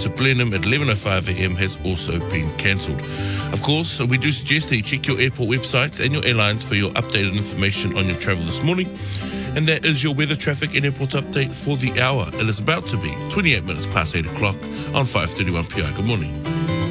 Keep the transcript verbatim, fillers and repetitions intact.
to Blenheim at eleven oh five a m has also been cancelled. Of course, we do suggest that you check your airport websites and your airlines for your updated information on your travel this morning. And that is your weather, traffic and airport update for the hour. It is about to be twenty-eight minutes past eight o'clock on five thirty-one P I. Good morning.